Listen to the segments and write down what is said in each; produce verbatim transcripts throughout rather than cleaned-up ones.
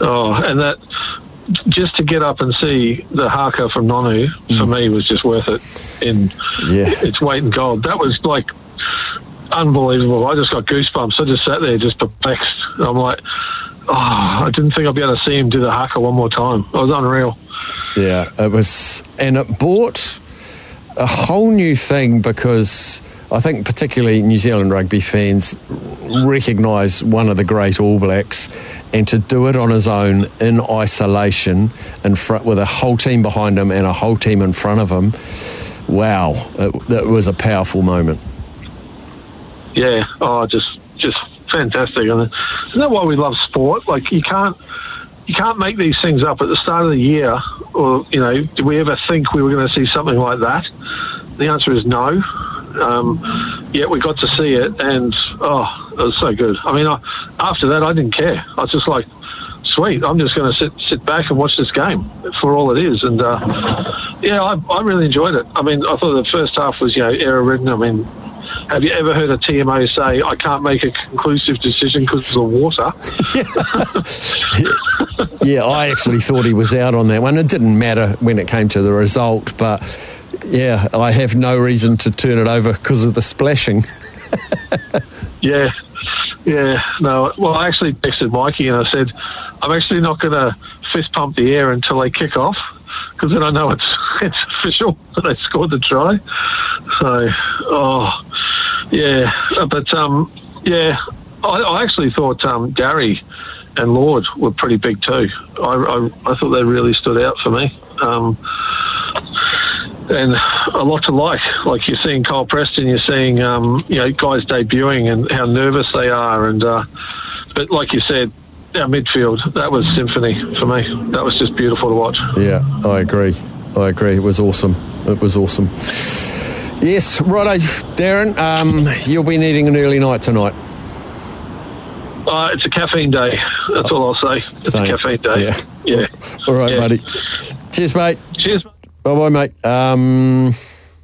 Oh, and that, just to get up and see the haka from Nonu, mm. for me, was just worth it in yeah. its weight in gold. That was like unbelievable. I just got goosebumps. I just sat there just perplexed. I'm like, oh, I didn't think I'd be able to see him do the haka one more time. It was unreal. Yeah, it was, and it brought a whole new thing, because I think particularly New Zealand rugby fans recognise one of the great All Blacks, and to do it on his own in isolation in front with a whole team behind him and a whole team in front of him, wow, it, it was a powerful moment. Yeah, oh, just just fantastic. And isn't that why we love sport? Like, you can't you can't make these things up at the start of the year, or, you know, did we ever think we were going to see something like that? The answer is no. Um, yet we got to see it, and oh, it was so good. I mean, I, after that, I didn't care. I was just like, sweet, I'm just going to sit sit back and watch this game for all it is. And uh, yeah, I, I really enjoyed it. I mean, I thought the first half was, you know, error-ridden. I mean, have you ever heard a T M O say, I can't make a conclusive decision because of the water? Yeah. Yeah, I actually thought he was out on that one. It didn't matter when it came to the result, but yeah, I have no reason to turn it over because of the splashing. yeah, yeah, no. Well, I actually texted Mikey and I said, I'm actually not going to fist pump the air until they kick off, because then I know it's it's official that they scored the try. So, oh, yeah, but um, yeah, I, I actually thought um, Gary and Lord were pretty big too. I, I, I thought they really stood out for me. Um, and a lot to like. Like, you're seeing Cole Preston, you're seeing um, you know, guys debuting and how nervous they are. And uh, but like you said, our midfield, that was symphony for me. That was just beautiful to watch. Yeah, I agree. I agree. It was awesome. It was awesome. Yes, righto, Darren. Um, you'll be needing an early night tonight. Uh, it's a caffeine day. That's all I'll say. It's Same. a caffeine day. Yeah. Yeah. All right, yeah. buddy. Cheers, mate. Cheers. Bye-bye, mate. Um,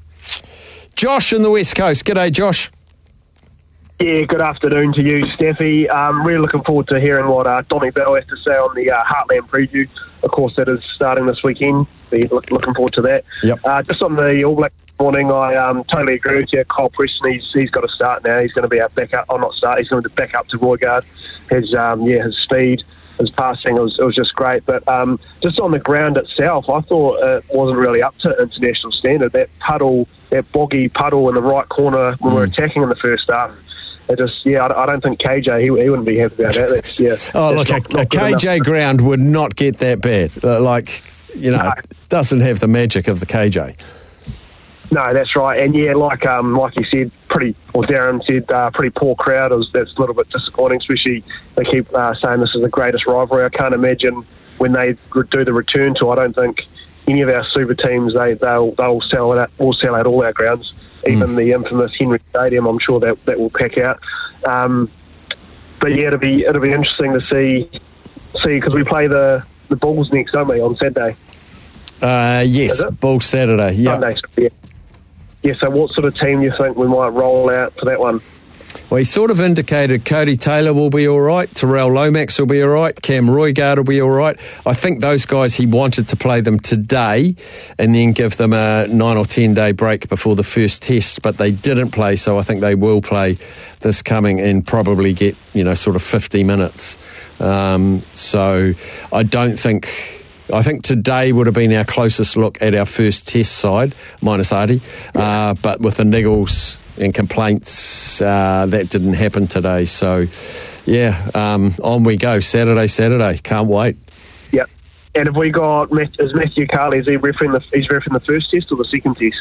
Josh in the West Coast. G'day, Josh. Yeah, good afternoon to you, Steffi. Um, really looking forward to hearing what uh, Donny Bell has to say on the uh, Heartland preview. Of course, that is starting this weekend. Be look, looking forward to that. Yep. Uh, just on the All Black morning, I um, totally agree with you. Cole Preston, he's, he's got to start now. He's going to be our backup. Oh, not start. He's going to be back up to Roigard. His um, yeah, his speed, his passing, it was, it was just great. But um, just on the ground itself, I thought it wasn't really up to international standard. That puddle, that boggy puddle in the right corner when mm. we were attacking in the first half. It just, yeah, I don't think K J, he, he wouldn't be happy about that. That's, yeah, oh, that's look, not, a, not a K J enough. ground would not get that bad. Uh, like, you know, no. doesn't have the magic of the K J. No, that's right. And yeah, like um, like you said, pretty, or Darren said, uh, pretty poor crowd. It was, that's a little bit disappointing, especially they keep uh, saying this is the greatest rivalry. I can't imagine when they do the return tour, I don't think any of our super teams, they, they'll, they'll sell out, will sell out all our grounds. Even mm. the infamous Henry Stadium, I'm sure that that will pack out. Um, but yeah, it'll be it'll be interesting to see see because we play the, the Bulls next, don't we, on Saturday? Uh, yes, Bulls Saturday. Yeah. Sunday. Yeah. Yeah. So, what sort of team do you think we might roll out for that one? Well, he sort of indicated Cody Taylor will be all right, Terrell Lomax will be all right, Cam Roigard will be all right. I think those guys, he wanted to play them today and then give them a nine or ten day break before the first test, but they didn't play, so I think they will play this coming and probably get, you know, sort of fifty minutes. Um, so I don't think... I think today would have been our closest look at our first test side, minus Artie, uh, but with the niggles and complaints, uh, that didn't happen today. So, yeah, um, on we go. Saturday, Saturday. Can't wait. Yep. And have we got, is Matthew Carley, is he referring the, he's referring the first test or the second test?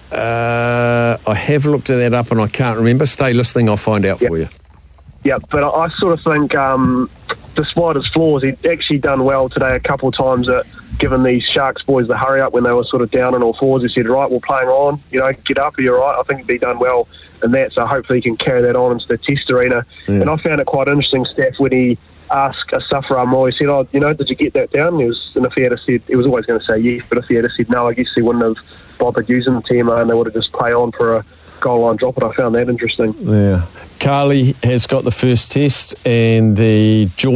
Uh, I have looked at that up and I can't remember. Stay listening, I'll find out yep. for you. Yeah, but I, I sort of think, um, despite his flaws, he'd actually done well today a couple of times at giving these Sharks boys the hurry up when they were sort of down on all fours. He said, right, we're playing on, you know, get up, are you all right? I think he'd be done well in that, so hopefully he can carry that on into the test arena. Yeah. And I found it quite interesting, Steph, when he asked Asafra Amoy, he said, oh, you know, did you get that down? And, he was, and if he had said, he was always going to say yes, but if he had said no, I guess he wouldn't have bothered using the T M O and they would have just play on for a goal line drop it. I found that interesting. Yeah. Carley has got the first test and the